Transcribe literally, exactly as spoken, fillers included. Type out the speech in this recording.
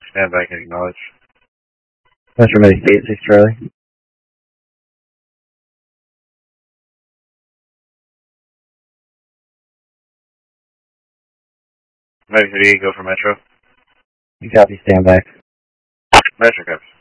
Stand back and acknowledge. Metro Medic eight six Charlie. Medic thirty-eight, go for Metro. You copy, stand back. Metro cops.